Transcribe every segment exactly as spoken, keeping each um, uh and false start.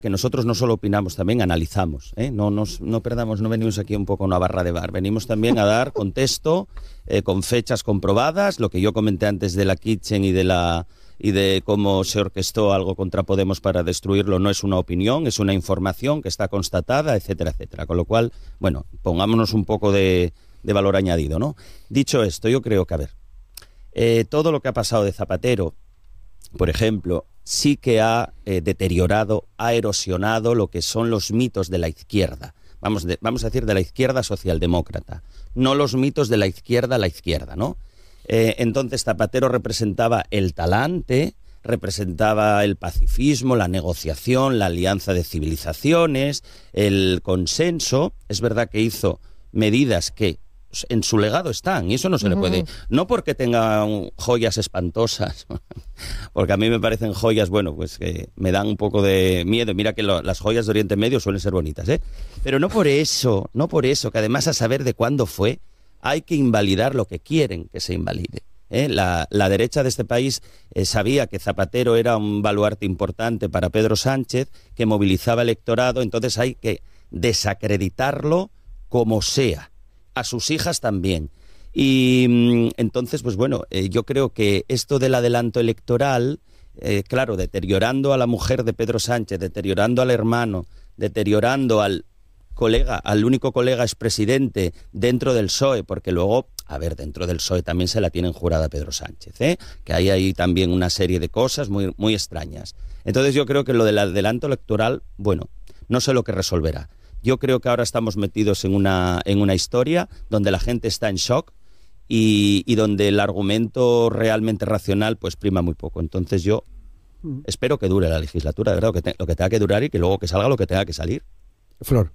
que nosotros no solo opinamos, también analizamos, ¿eh? No, nos, no perdamos, no venimos aquí un poco a una barra de bar, venimos también a dar contexto, eh, con fechas comprobadas, lo que yo comenté antes de la Kitchen y de la y de cómo se orquestó algo contra Podemos para destruirlo no es una opinión, es una información que está constatada, etcétera, etcétera. Con lo cual, bueno, pongámonos un poco de, de valor añadido, ¿no? Dicho esto, yo creo que, a ver, eh, todo lo que ha pasado de Zapatero, por ejemplo, sí que ha eh, deteriorado, ha erosionado lo que son los mitos de la izquierda. Vamos, de, vamos a decir de la izquierda socialdemócrata, no los mitos de la izquierda a la izquierda, ¿no? Eh, entonces Zapatero representaba el talante, representaba el pacifismo, la negociación, la alianza de civilizaciones, el consenso. Es verdad que hizo medidas que en su legado están, y eso no se uh-huh. le puede, no porque tenga joyas espantosas, porque a mí me parecen joyas, bueno, pues que me dan un poco de miedo. Mira que lo, las joyas de Oriente Medio suelen ser bonitas, ¿eh? Pero no por eso, no por eso, que además a saber de cuándo fue, hay que invalidar lo que quieren que se invalide. ¿Eh? La, la derecha de este país eh, sabía que Zapatero era un baluarte importante para Pedro Sánchez, que movilizaba electorado, entonces hay que desacreditarlo como sea. A sus hijas también. Y entonces, pues bueno, eh, yo creo que esto del adelanto electoral, eh, claro, deteriorando a la mujer de Pedro Sánchez, deteriorando al hermano, deteriorando al colega, al único colega expresidente dentro del P S O E, porque luego, a ver, dentro del P S O E también se la tienen jurada Pedro Sánchez, ¿eh? Que hay ahí también una serie de cosas muy, muy extrañas. Entonces yo creo que lo del adelanto electoral, bueno, no sé lo que resolverá. Yo creo que ahora estamos metidos en una, en una historia donde la gente está en shock y, y donde el argumento realmente racional pues prima muy poco. Entonces yo mm. espero que dure la legislatura, de verdad, lo que, te, lo que tenga que durar y que luego que salga lo que tenga que salir. Flor.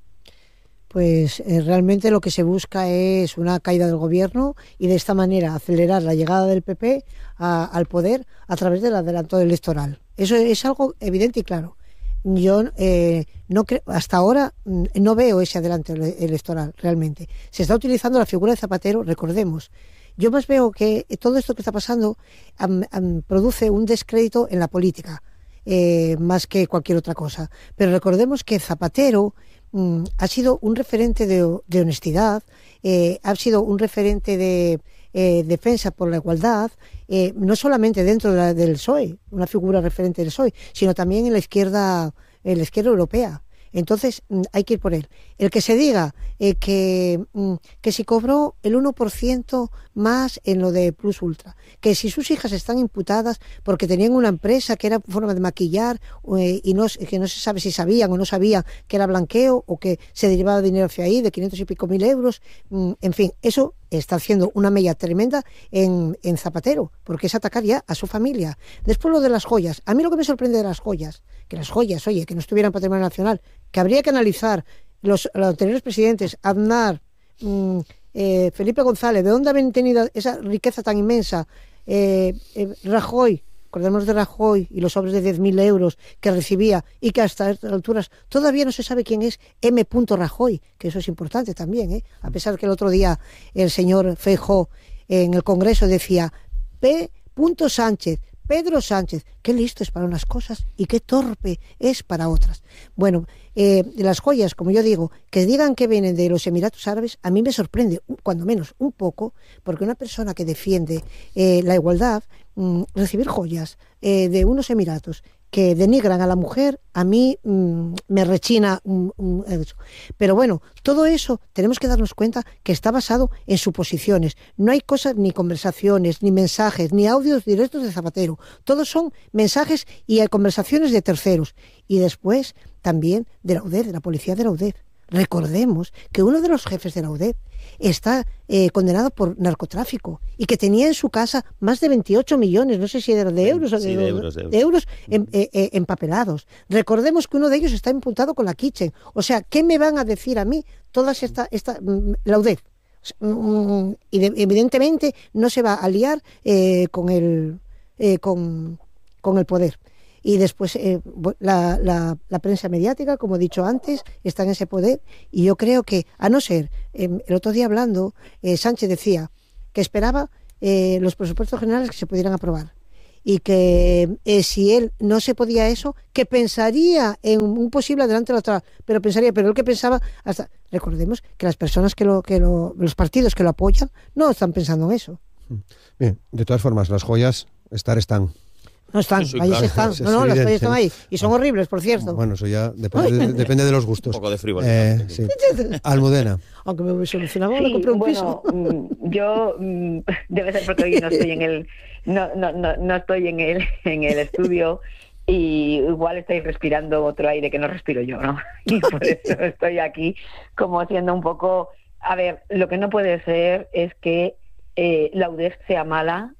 Pues eh, realmente lo que se busca es una caída del gobierno y de esta manera acelerar la llegada del P P a, al poder a través del adelanto electoral. Eso es algo evidente y claro. Yo eh, no creo, hasta ahora no veo ese adelanto electoral realmente. Se está utilizando la figura de Zapatero, recordemos. Yo más veo que todo esto que está pasando um, um, produce un descrédito en la política, eh, más que cualquier otra cosa. Pero recordemos que Zapatero um, ha sido un referente de, de honestidad, eh, ha sido un referente de eh, defensa por la igualdad, eh, no solamente dentro de la, del P S O E, una figura referente del P S O E, sino también en la izquierda, en la izquierda europea. Entonces hay que ir por él. El que se diga eh, que, que si cobró el uno por ciento más en lo de Plus Ultra, que si sus hijas están imputadas porque tenían una empresa que era forma de maquillar eh, y no, que no se sabe si sabían o no sabían que era blanqueo o que se derivaba dinero hacia ahí de quinientos y pico mil euros, en fin, eso está haciendo una mella tremenda en, en Zapatero, porque es atacar ya a su familia. Después lo de las joyas. A mí lo que me sorprende de las joyas, que las joyas, oye, que no estuvieran en patrimonio nacional, que habría que analizar los, los anteriores presidentes, Aznar, mmm, eh, Felipe González, de dónde habían tenido esa riqueza tan inmensa, eh, eh, Rajoy, acordemos de Rajoy y los sobres de diez mil euros que recibía y que hasta estas alturas todavía no se sabe quién es M. Rajoy, que eso es importante también, ¿eh? A pesar que el otro día el señor Feijóo en el Congreso decía P. Sánchez, Pedro Sánchez, qué listo es para unas cosas y qué torpe es para otras. Bueno, eh, las joyas, como yo digo, que digan que vienen de los Emiratos Árabes, a mí me sorprende, cuando menos un poco, porque una persona que defiende eh, la igualdad, mmm, recibir joyas eh, de unos Emiratos que denigran a la mujer, a mí mmm, me rechina um, um, eso. Pero bueno, todo eso tenemos que darnos cuenta que está basado en suposiciones. No hay cosas, ni conversaciones, ni mensajes, ni audios directos de Zapatero. Todos son mensajes y hay conversaciones de terceros. Y después también de la U D E, de la policía de la U D E. Recordemos que uno de los jefes de la U D E está eh, condenado por narcotráfico y que tenía en su casa más de veintiocho millones, no sé si eran de euros o de, sí, de euros, de euros. de euros en, eh, eh, empapelados. Recordemos que uno de ellos está imputado con la Kitchen. O sea, ¿qué me van a decir a mí todas esta, esta la U D E? Y de, evidentemente no se va a liar eh, con el eh, con, con el poder. Y después eh, la, la, la prensa mediática, como he dicho antes, está en ese poder. Y yo creo que, a no ser, eh, el otro día hablando, eh, Sánchez decía que esperaba eh, los presupuestos generales que se pudieran aprobar. y que eh, si él no se podía eso, que pensaría en un posible adelante electoral, pero pensaría, pero él que pensaba, hasta recordemos que las personas que lo, que lo, los partidos que lo apoyan no están pensando en eso. Bien, de todas formas, las joyas estar están. No están, sí, sí, ahí claro. están. Es No, no, las evidente, joyas están ¿no? ahí. Y son Ah. horribles, por cierto. Bueno, eso ya depende de, depende de los gustos. Un poco de frivolidad. Eh, sí. Almudena. Aunque me solucionaba, Sí, le compré un bueno, piso. mm, yo mm, debe ser porque hoy no estoy en el no no no, no estoy en el en el estudio y igual estáis respirando otro aire que no respiro yo, ¿no? Y por eso estoy aquí como siendo un poco, a ver, lo que no puede ser es que eh, la U D E S sea mala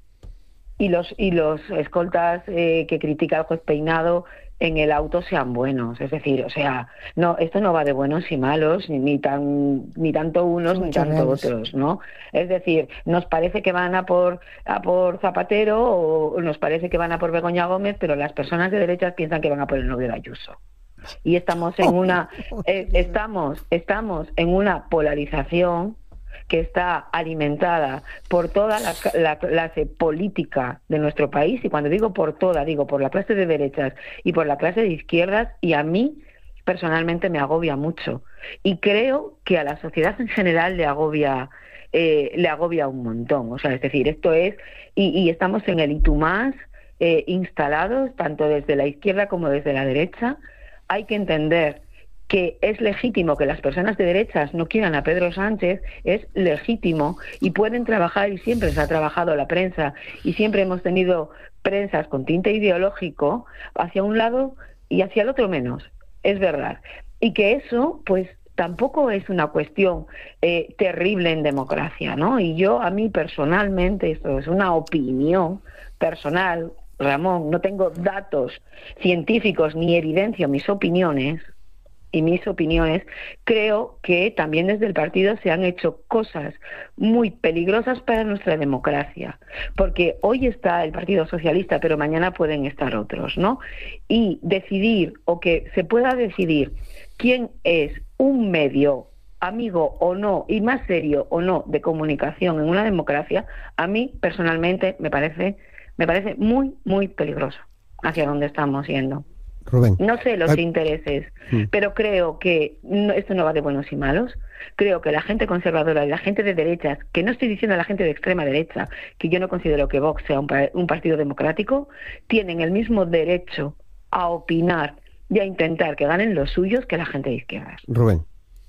y los y los escoltas eh, que critica al juez Peinado en el auto sean buenos, es decir, o sea, no, esto no va de buenos y malos, ni, ni tan ni tanto unos ni tanto reales. otros, ¿no? Es decir, nos parece que van a por a por Zapatero o nos parece que van a por Begoña Gómez, pero las personas de derechas piensan que van a por el novio de Ayuso. Y estamos en una eh, estamos estamos en una polarización que está alimentada por toda la, la clase política de nuestro país, y cuando digo por toda, digo por la clase de derechas y por la clase de izquierdas, y a mí personalmente me agobia mucho. Y creo que a la sociedad en general le agobia eh, le agobia un montón. O sea, es decir, esto es, y, y estamos en el y tú más, eh, instalados, tanto desde la izquierda como desde la derecha. Hay que entender que es legítimo que las personas de derechas no quieran a Pedro Sánchez, es legítimo, y pueden trabajar, y siempre se ha trabajado la prensa, y siempre hemos tenido prensas con tinte ideológico hacia un lado y hacia el otro menos, es verdad. Y que eso, pues, tampoco es una cuestión eh, terrible en democracia, ¿no? Y yo, a mí personalmente, esto es una opinión personal, Ramón, no tengo datos científicos ni evidencia, mis opiniones, y mis opiniones, creo que también desde el partido se han hecho cosas muy peligrosas para nuestra democracia, porque hoy está el Partido Socialista, pero mañana pueden estar otros, ¿no? Y decidir, o que se pueda decidir quién es un medio, amigo o no, y más serio o no, de comunicación en una democracia, a mí personalmente me parece, me parece muy, muy peligroso hacia dónde estamos yendo. Rubén. No sé los Ay. intereses, Mm. pero creo que no, esto no va de buenos y malos. Creo que la gente conservadora y la gente de derechas, que no estoy diciendo a la gente de extrema derecha, que yo no considero que Vox sea un, pa- un partido democrático, tienen el mismo derecho a opinar y a intentar que ganen los suyos que la gente de izquierdas. Rubén.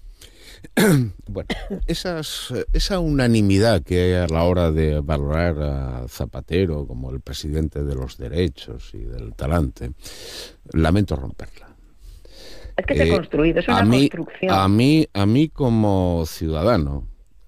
Bueno, esas, esa unanimidad que hay a la hora de valorar a Zapatero como el presidente de los derechos y del talante, lamento romperla. Es que se ha Eh, construido, es una a mí, construcción. A mí, a mí como ciudadano,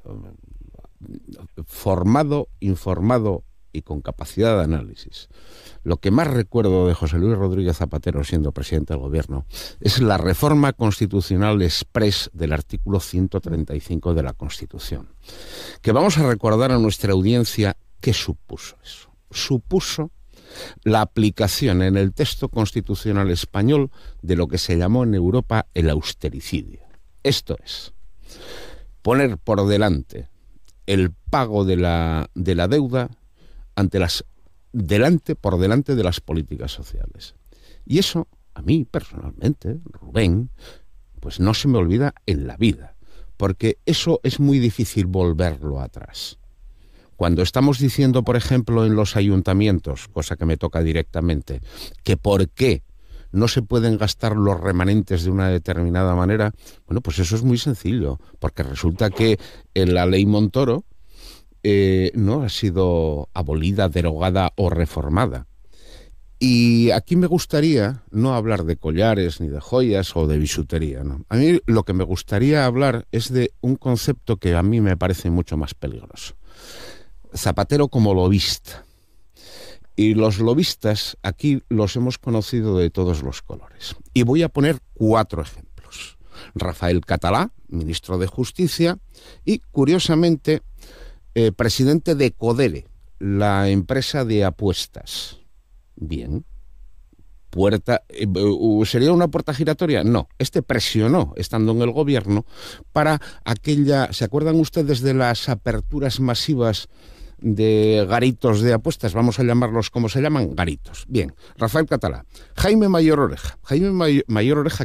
formado, informado y con capacidad de análisis, lo que más recuerdo de José Luis Rodríguez Zapatero siendo presidente del gobierno es la reforma constitucional exprés del artículo ciento treinta y cinco de la Constitución. Que vamos a recordar a nuestra audiencia qué supuso eso. Supuso la aplicación en el texto constitucional español de lo que se llamó en Europa el austericidio. Esto es, poner por delante el pago de la, de la deuda ante las delante por delante de las políticas sociales. Y eso, a mí personalmente, Rubén, pues no se me olvida en la vida, porque eso es muy difícil volverlo atrás. Cuando estamos diciendo, por ejemplo, en los ayuntamientos, cosa que me toca directamente, que por qué no se pueden gastar los remanentes de una determinada manera, bueno, pues eso es muy sencillo, porque resulta que en la ley Montoro eh, no ha sido abolida, derogada o reformada. Y aquí me gustaría no hablar de collares, ni de joyas o de bisutería, ¿no? A mí lo que me gustaría hablar es de un concepto que a mí me parece mucho más peligroso. Zapatero como lobista. Y los lobistas aquí los hemos conocido de todos los colores. Y voy a poner cuatro ejemplos. Rafael Catalá, ministro de Justicia, y curiosamente eh, presidente de Codere, la empresa de apuestas. Bien. Puerta, eh, ¿sería una puerta giratoria? No. Este presionó, estando en el gobierno, para aquella... ¿Se acuerdan ustedes de las aperturas masivas de garitos de apuestas, vamos a llamarlos como se llaman, garitos. Bien, Rafael Catalá. Jaime Mayor Oreja. Jaime May- Mayor Oreja